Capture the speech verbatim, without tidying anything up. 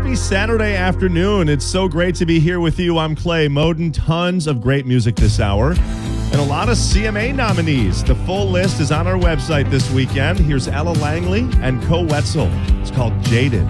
Happy Saturday afternoon. It's so great to be here with you. I'm Clay Moden. Tons of great music this hour and a lot of C M A nominees. The full list is on our website this weekend. Here's Ella Langley and Co Wetzel. It's called Jaded.